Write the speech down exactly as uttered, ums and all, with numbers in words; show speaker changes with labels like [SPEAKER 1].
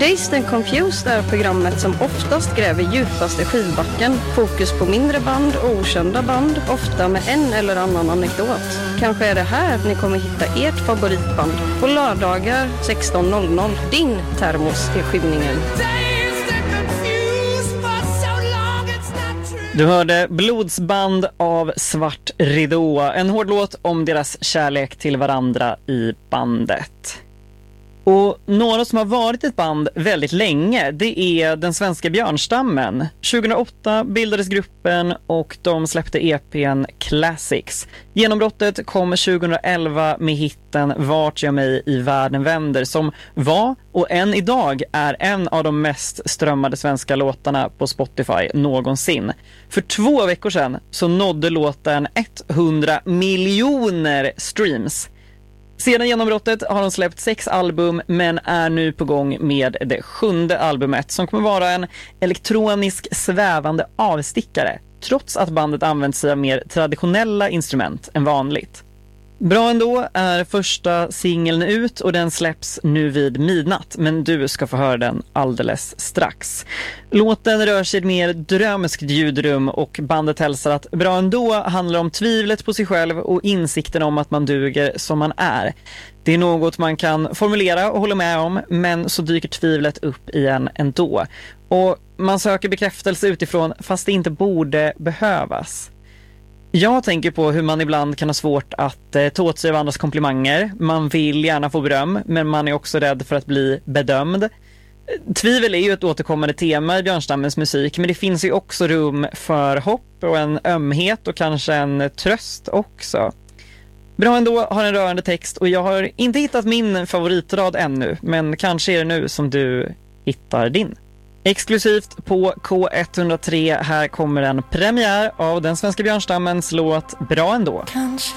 [SPEAKER 1] Dazed and Confused är programmet som oftast gräver djupaste skivbacken. Fokus på mindre band och okända band, ofta med en eller annan anekdot. Kanske är det här ni kommer hitta ert favoritband på lördagar sexton noll noll. Din termos i skymningen.
[SPEAKER 2] Du hörde Blodsband av Svart Ridå, en hård låt om deras kärlek till varandra i bandet. Och några som har varit ett band väldigt länge, det är den svenska Björnstammen. tjugohundraåtta bildades gruppen och de släppte E P:n Classics. Genombrottet kom tjugohundraelva med hitten Vart jag mig i världen vänder, som var och än idag är en av de mest strömmade svenska låtarna på Spotify någonsin. För två veckor sedan så nådde låten hundra miljoner streams. Sedan genombrottet har de släppt sex album men är nu på gång med det sjunde albumet som kommer vara en elektronisk svävande avstickare trots att bandet använt sig av mer traditionella instrument än vanligt. Bra ändå är första singeln ut och den släpps nu vid midnatt, men du ska få höra den alldeles strax. Låten rör sig i ett mer drömskt ljudrum och bandet hälsar att Bra ändå handlar om tvivlet på sig själv och insikten om att man duger som man är. Det är något man kan formulera och hålla med om, men så dyker tvivlet upp igen ändå. Och man söker bekräftelse utifrån fast det inte borde behövas. Jag tänker på hur man ibland kan ha svårt att eh, ta åt sig av andras komplimanger. Man vill gärna få beröm, men man är också rädd för att bli bedömd. Tvivel är ju ett återkommande tema i Björnstammens musik, men det finns ju också rum för hopp och en ömhet och kanske en tröst också. Bra ändå har en rörande text och jag har inte hittat min favoritrad ännu, men kanske är det nu som du hittar din. Exklusivt på K etthundratre, här kommer en premiär av den svenska Björnstammens låt Bra ändå. Kanske.